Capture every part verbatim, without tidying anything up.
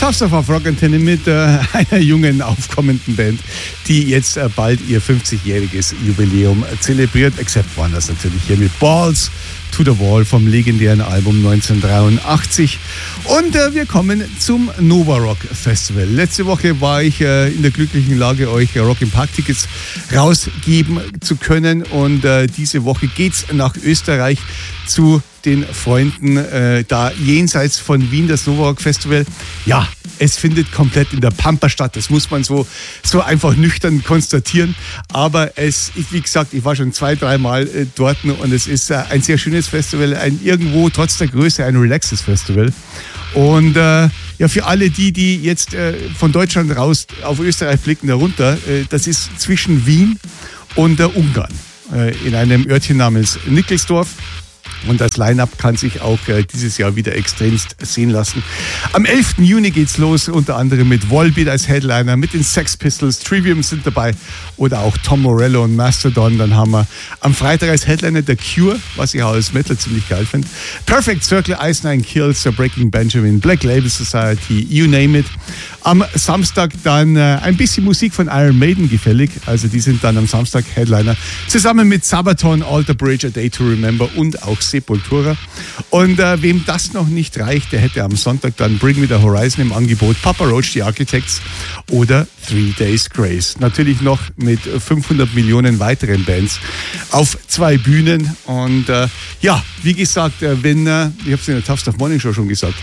Tough Stuff auf Rockantenne mit äh, einer jungen, aufkommenden Band, die jetzt äh, bald ihr fünfzigjähriges Jubiläum zelebriert. Except waren das natürlich hier mit Balls to the Wall vom legendären Album neunzehnhundertdreiundachtzig. Und äh, wir kommen zum Nova Rock Festival. Letzte Woche war ich äh, in der glücklichen Lage, euch äh, Rock im Park Tickets rausgeben zu können. Und äh, diese Woche geht's nach Österreich zu den Freunden äh, da jenseits von Wien, das Nova Rock Festival. Ja, es findet komplett in der Pampa statt. Das muss man so, so einfach nüchtern konstatieren. Aber es, ich, wie gesagt, ich war schon zwei, dreimal äh, dort und es ist äh, ein sehr schönes Festival, ein irgendwo trotz der Größe ein relaxes Festival. Und äh, ja, für alle die, die jetzt äh, von Deutschland raus auf Österreich blicken, darunter, äh, das ist zwischen Wien und äh, Ungarn äh, in einem Örtchen namens Nickelsdorf. Und das Line-Up kann sich auch äh, dieses Jahr wieder extremst sehen lassen. Am elften Juni geht's los, unter anderem mit Volbeat als Headliner, mit den Sex Pistols, Trivium sind dabei oder auch Tom Morello und Mastodon. Dann haben wir am Freitag als Headliner The Cure, was ich auch als Metal ziemlich geil finde. Perfect Circle, Ice Nine Kills, The Breaking Benjamin, Black Label Society, you name it. Am Samstag dann äh, ein bisschen Musik von Iron Maiden gefällig. Also die sind dann am Samstag Headliner. Zusammen mit Sabaton, Alter Bridge, A Day to Remember und auch Sepultura. Und äh, wem das noch nicht reicht, der hätte am Sonntag dann Bring Me the Horizon im Angebot, Papa Roach, The Architects oder Three Days Grace. Natürlich noch mit fünfhundert Millionen weiteren Bands auf zwei Bühnen. Und äh, ja, wie gesagt, äh, wenn, äh, ich habe es in der Tough Stuff Morning Show schon gesagt,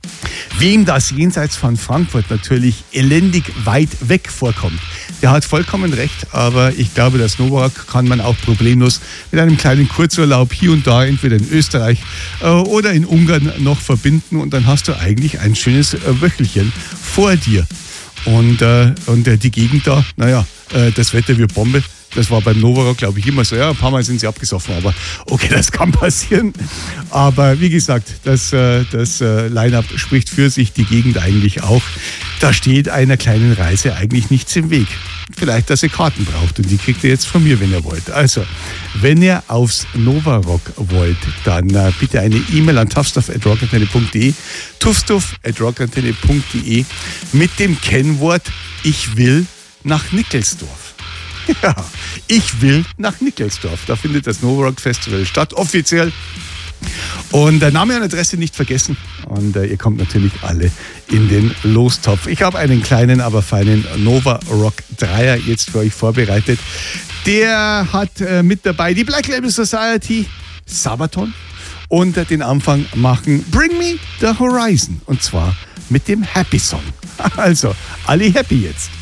wem das jenseits von Frankfurt natürlich elendig weit weg vorkommt, der hat vollkommen recht, aber ich glaube, das Nova Rock kann man auch problemlos mit einem kleinen Kurzurlaub hier und da, entweder in Österreich äh, oder in Ungarn noch verbinden und dann hast du eigentlich ein schönes äh, Wöchelchen vor dir. Und, äh, und äh, die Gegend da, naja, äh, das Wetter wird Bombe. Das war beim Nova Rock, glaube ich, immer so. Ja, ein paar Mal sind sie abgesoffen, aber okay, das kann passieren. Aber wie gesagt, das, äh, das äh, Line-Up spricht für sich, die Gegend eigentlich auch. Da steht einer kleinen Reise eigentlich nichts im Weg. Vielleicht, dass ihr Karten braucht und die kriegt ihr jetzt von mir, wenn ihr wollt. Also, wenn ihr aufs Nova Rock wollt, dann äh, bitte eine E-Mail an toughstuff at rockantenne punkt de, toughstuff at rockantenne punkt de mit dem Kennwort Ich will nach Nickelsdorf. Ja, ich will nach Nickelsdorf. Da findet das Nova Rock Festival statt, offiziell. Und äh, Name und Adresse nicht vergessen. Und äh, ihr kommt natürlich alle in den Lostopf. Ich habe einen kleinen, aber feinen Nova Rock Dreier jetzt für euch vorbereitet. Der hat äh, mit dabei die Black Label Society, Sabaton und äh, den Anfang machen Bring Me the Horizon. Und zwar mit dem Happy Song. Also, alle happy jetzt.